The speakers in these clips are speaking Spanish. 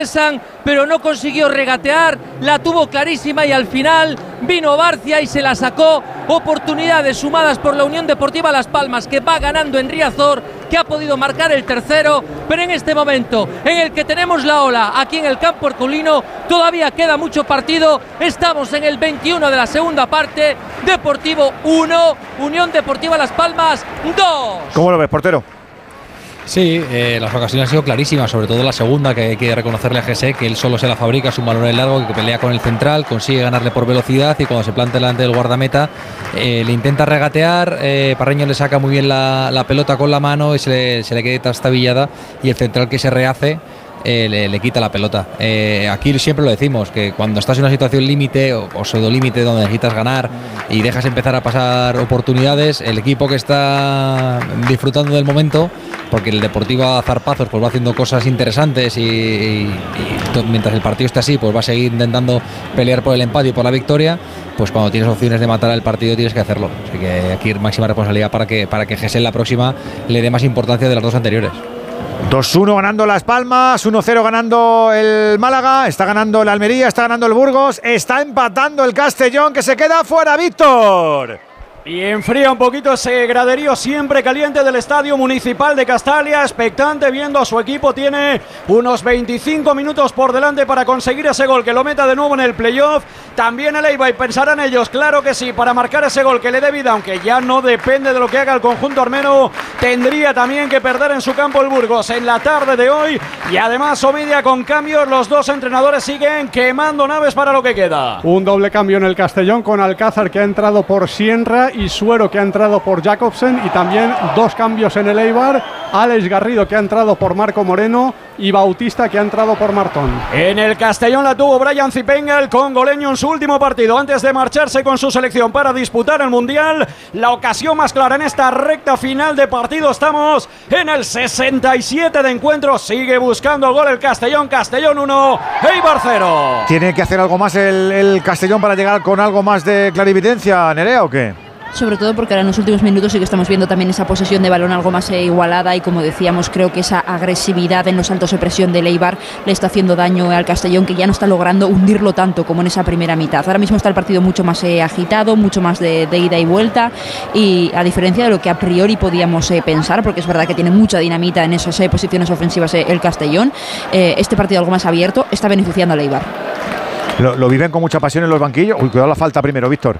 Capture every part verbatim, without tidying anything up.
pero no consiguió regatear, la tuvo clarísima y al final vino Barcia y se la sacó. Oportunidades sumadas por la Unión Deportiva Las Palmas, que va ganando en Riazor, que ha podido marcar el tercero, pero en este momento en el que tenemos la ola aquí en el campo herculino, todavía queda mucho partido. Estamos en el veintiuno de la segunda parte. Deportivo uno, Unión Deportiva Las Palmas dos. ¿Cómo lo ves, portero? Sí, eh, las ocasiones han sido clarísimas, sobre todo la segunda, que hay que reconocerle a Jesse, que él solo se la fabrica, es un balón en largo, que pelea con el central, consigue ganarle por velocidad y cuando se planta delante del guardameta eh, le intenta regatear, eh, Parreño le saca muy bien la, la pelota con la mano y se le, se le queda trastabillada y el central, que se rehace, Eh, le, le quita la pelota. Eh, aquí siempre lo decimos, que cuando estás en una situación límite o, o pseudo límite donde necesitas ganar y dejas empezar a pasar oportunidades, el equipo que está disfrutando del momento, porque el Deportivo a zarpazos pues va haciendo cosas interesantes y, y, y mientras el partido esté así pues va a seguir intentando pelear por el empate y por la victoria, pues cuando tienes opciones de matar el partido tienes que hacerlo. Así que aquí máxima responsabilidad para que, para que Gesell la próxima le dé más importancia de las dos anteriores. dos uno ganando Las Palmas, uno cero ganando el Málaga, está ganando el Almería, está ganando el Burgos, está empatando el Castellón, que se queda fuera, Víctor. Y enfría un poquito ese graderío siempre caliente del Estadio Municipal de Castalia, expectante viendo a su equipo. Tiene unos veinticinco minutos por delante para conseguir ese gol que lo meta de nuevo en el playoff. También el Eibar, y pensarán ellos, claro que sí, para marcar ese gol que le dé vida, aunque ya no depende de lo que haga el conjunto armeno. Tendría también que perder en su campo el Burgos en la tarde de hoy. Y además Omidia con cambios, los dos entrenadores siguen quemando naves para lo que queda. Un doble cambio en el Castellón con Alcázar, que ha entrado por Sienra, y Suero, que ha entrado por Jacobsen, y también dos cambios en el Eibar, Alex Garrido, que ha entrado por Marco Moreno, y Bautista, que ha entrado por Martón. En el Castellón la tuvo Brian Zipenga, el congoleño, en su último partido antes de marcharse con su selección para disputar el Mundial. La ocasión más clara en esta recta final de partido. Estamos en el sesenta y siete de encuentro, sigue buscando gol el Castellón. Castellón uno, Eibar cero. ¿Tiene que hacer algo más el, el Castellón para llegar con algo más de clarividencia, Nerea, o qué? Sobre todo porque ahora en los últimos minutos sí que estamos viendo también esa posesión de balón algo más eh, igualada, y como decíamos, creo que esa agresividad en los saltos de presión del Eibar le está haciendo daño al Castellón, que ya no está logrando hundirlo tanto como en esa primera mitad. Ahora mismo está el partido mucho más eh, agitado, mucho más de, de ida y vuelta, y a diferencia de lo que a priori podíamos eh, pensar, porque es verdad que tiene mucha dinamita en esas eh, posiciones ofensivas eh, el Castellón, eh, este partido algo más abierto está beneficiando al Eibar. Lo, lo viven con mucha pasión en los banquillos. Uy, cuidado la falta primero, Víctor.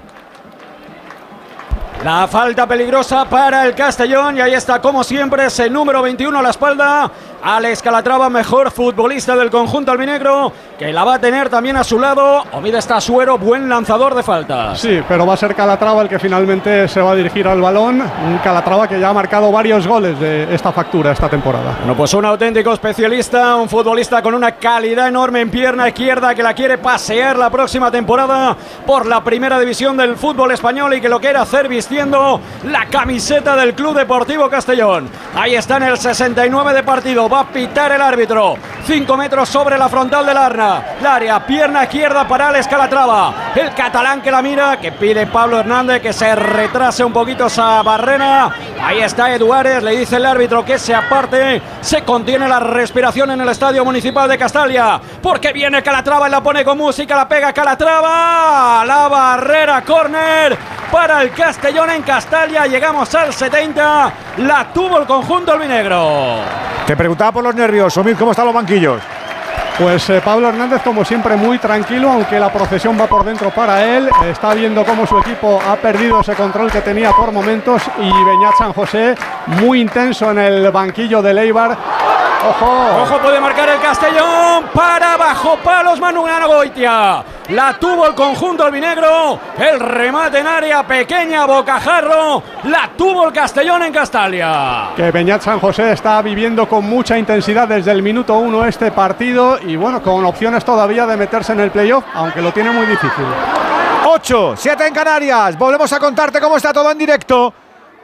La falta peligrosa para el Castellón, y ahí está, como siempre, ese número veintiuno a la espalda. Alex Calatrava, mejor futbolista del conjunto albinegro, que la va a tener también a su lado. Omida está Suero, buen lanzador de faltas. Sí, pero va a ser Calatrava el que finalmente se va a dirigir al balón. Un Calatrava que ya ha marcado varios goles de esta factura esta temporada. Bueno, pues un auténtico especialista, un futbolista con una calidad enorme en pierna izquierda, que la quiere pasear la próxima temporada por la primera división del fútbol español, y que lo quiere hacer vistiendo la camiseta del Club Deportivo Castellón. Ahí está en el sesenta y nueve de partido. Va a pitar el árbitro. cinco metros sobre la frontal del Arna. El área, pierna izquierda para Alex Calatrava. El catalán que la mira, que pide Pablo Hernández que se retrase un poquito esa barrera. Ahí está Eduárez, le dice el árbitro que se aparte. Se contiene la respiración en el Estadio Municipal de Castalia, porque viene Calatrava y la pone con música, la pega Calatrava. La barrera, córner para el Castellón en Castalia. Llegamos al setenta. La tuvo el conjunto albinegro. Te preguntaba por los nervios, Omid, ¿cómo están los banquillos? Pues eh, Pablo Hernández, como siempre, muy tranquilo, aunque la procesión va por dentro para él. Está viendo cómo su equipo ha perdido ese control que tenía por momentos, y Beñat San José muy intenso en el banquillo del Eibar. ¡Ojo! ¡Ojo! Puede marcar el Castellón. Para bajo palos Manu Goitia. La tuvo el conjunto albinegro. El remate en área pequeña, bocajarro. La tuvo el Castellón en Castalia. Que Beñat San José está viviendo con mucha intensidad desde el minuto uno este partido, y bueno, con opciones todavía de meterse en el playoff, aunque lo tiene muy difícil. ocho, siete en Canarias. Volvemos a contarte cómo está todo en directo.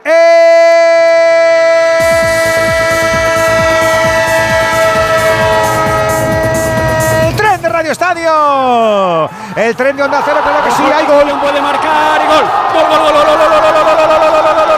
¡Eh! Radio Estadio, el tren de Onda Cero, creo que sí, hay gol. Puede marcar y gol. Gol, gol, gol, gol, gol, gol, gol, gol, gol, gol, gol, gol.